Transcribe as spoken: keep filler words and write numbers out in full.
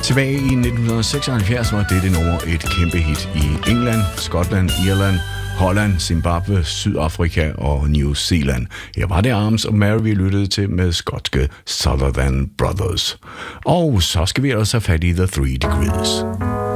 Tilbage i nitten seksoghalvfjerds var dette nummer et kæmpe hit i England, Skotland, Irland, Holland, Zimbabwe, Sydafrika og New Zealand. Her var det Arms of Mary, vi lyttede til med skotske Sutherland Brothers. Og så skal vi også have fat i The Three Degrees.